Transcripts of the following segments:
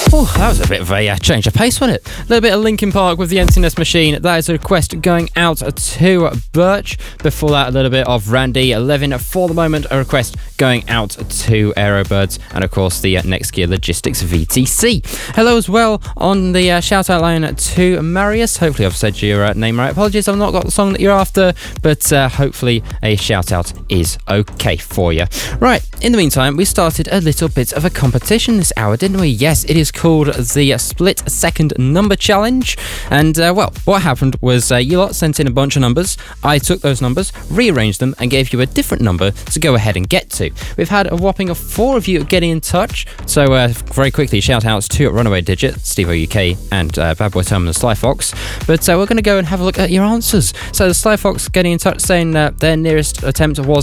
Oh, that was a bit of a change of pace, wasn't it? A little bit of Linkin Park with the Emptiness Machine. That is a request going out to Birch. Before that, a little bit of Randy 11 for the moment. A request going out to Aerobirds. And of course, the Next Gear Logistics VTC. Hello as well on the shout out line to Marius. Hopefully, I've said your name right. Apologies, I've not got the song that you're after, but hopefully, a shout out is okay for you. Right, in the meantime, we started a little bit of a competition this hour, didn't we? Yes, it is called the Split Second Number Challenge. And, well, what happened was you lot sent in a bunch of numbers. I took those numbers, rearranged them, and gave you a different number to go ahead and get to. We've had a whopping of 4 of you getting in touch. So, very quickly, shout outs to Runaway Digit, Steve-O UK, and Bad Boy Tom and Sly Fox. But we're going to go and have a look at your answers. So, the Sly Fox getting in touch saying their nearest attempt was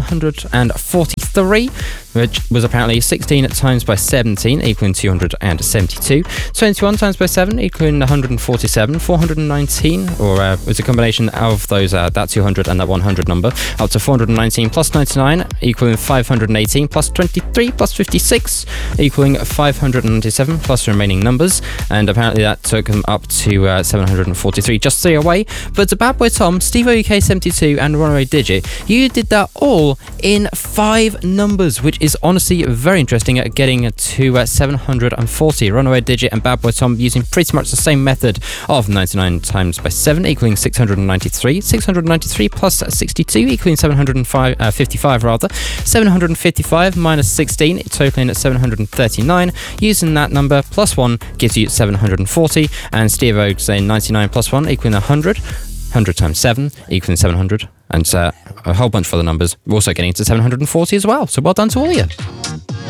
743, which was apparently 16 times by 17, equaling 272. 21 times by 7, equaling 147. 419, or was a combination of those that 200 and that 100 number, up to 419 plus 99, equaling 518, plus 23 plus 56, equaling 597, plus the remaining numbers. And apparently that took them up to 743, just 3 away. But to Bad Boy Tom, Steve-O UK 72, and Runaway Digit, you did that all in 5 numbers, which is honestly very interesting at getting to 740. Runaway Digit and Bad Boy Tom using pretty much the same method of 99 times by 7, equaling 693. 693 plus 62, equaling 755 rather. 755 minus 16, totaling at 739. Using that number plus 1 gives you 740. And Steve-O saying 99 plus 1, equaling 100. 100 times 7, equaling 700. And a whole bunch of other numbers. We're also getting to 740 as well. So well done to all of you.